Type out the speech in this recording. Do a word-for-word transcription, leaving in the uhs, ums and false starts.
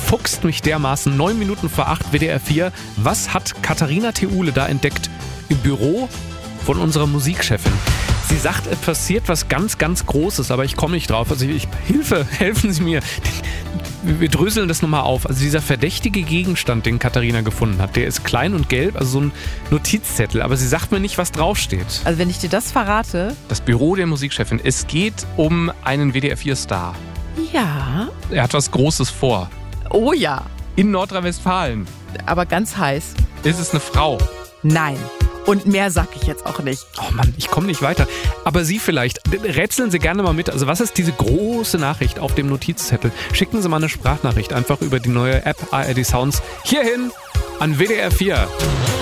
fuchst mich dermaßen. Neun Minuten vor acht, W D R vier. Was hat Katharina Theule da entdeckt im Büro von unserer Musikchefin? Sie sagt, es passiert was ganz, ganz Großes, aber ich komme nicht drauf. Also ich, Hilfe, helfen Sie mir. Wir dröseln das nochmal auf. Also dieser verdächtige Gegenstand, den Katharina gefunden hat, der ist klein und gelb, also so ein Notizzettel. Aber sie sagt mir nicht, was draufsteht. Also wenn ich dir das verrate... Das Büro der Musikchefin. Es geht um einen W D R vier Star. Ja. Er hat was Großes vor. Oh ja. In Nordrhein-Westfalen. Aber ganz heiß. Ist es eine Frau? Nein. Und mehr sag ich jetzt auch nicht. Oh Mann, ich komme nicht weiter. Aber Sie vielleicht, rätseln Sie gerne mal mit. Also was ist diese große Nachricht auf dem Notizzettel? Schicken Sie mal eine Sprachnachricht einfach über die neue App A R D Sounds hierhin an W D R vier.